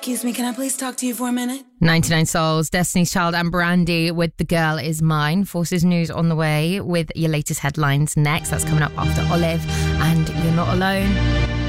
Excuse me, can I please talk to you for a minute? 99 Souls, Destiny's Child and Brandy with The Girl Is Mine. Forces News on the way with your latest headlines next. That's coming up after Olive and You're Not Alone.